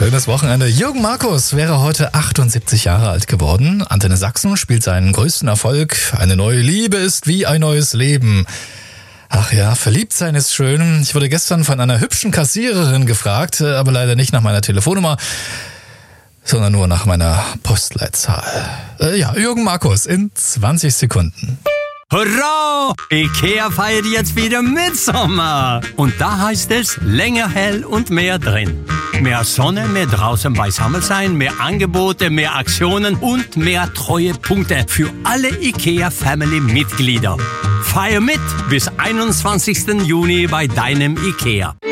Schönes Wochenende. Jürgen Markus wäre heute 78 Jahre alt geworden. Antenne Sachsen spielt seinen größten Erfolg. Eine neue Liebe ist wie ein neues Leben. Ach ja, verliebt sein ist schön. Ich wurde gestern von einer hübschen Kassiererin gefragt, aber leider nicht nach meiner Telefonnummer, sondern nur nach meiner Postleitzahl. Jürgen Markus in 20 Sekunden. Hurra! Ikea feiert jetzt wieder Mitsommer. Und da heißt es länger hell und mehr drin. Mehr Sonne, mehr draußen beisammen sein, mehr Angebote, mehr Aktionen und mehr Treuepunkte für alle Ikea-Family-Mitglieder. Feier mit bis 21. Juni bei deinem Ikea.